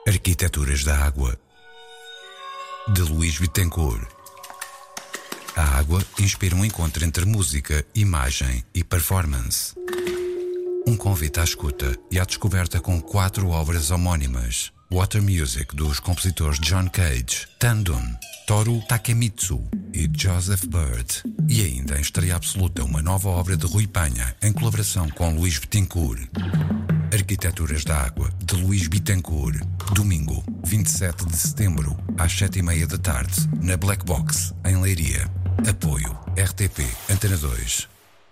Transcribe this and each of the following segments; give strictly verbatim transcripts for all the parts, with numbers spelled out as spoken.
Arquiteturas da Água, de Luís Bittencourt. A água inspira um encontro entre música, imagem e performance. Um convite à escuta e à descoberta com quatro obras homónimas. Water Music, dos compositores John Cage, Tandon, Toru Takemitsu e Joseph Bird. E ainda em estreia absoluta uma nova obra de Rui Panha, em colaboração com Luís Bittencourt. Arquiteturas da Água, de Luís Bittencourt. Domingo, vinte e sete de setembro, às sete e meia da tarde, na Black Box, em Leiria. Apoio R T P Antena dois.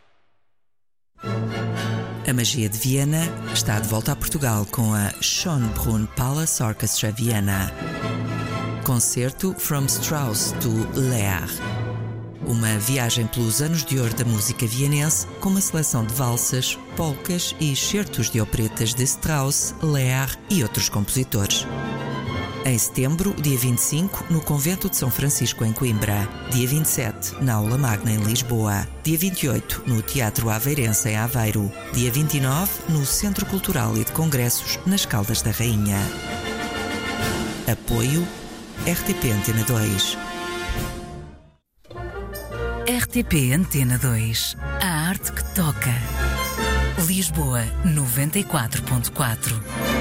A magia de Viena está de volta a Portugal com a Schönbrunn Palace Orchestra Viena. Concerto From Strauss to Lear. Uma viagem pelos anos de ouro da música vienense com uma seleção de valsas, polcas e excertos de operetas de Strauss, Lear e outros compositores. Em setembro, dia vinte e cinco, no Convento de São Francisco, em Coimbra. Dia vinte e sete, na Aula Magna, em Lisboa. Dia vinte e oito, no Teatro Aveirense, em Aveiro. Dia vinte e nove, no Centro Cultural e de Congressos, nas Caldas da Rainha. Apoio R T P Antena dois. R T P Antena dois. A arte que toca. Lisboa, noventa e quatro ponto quatro.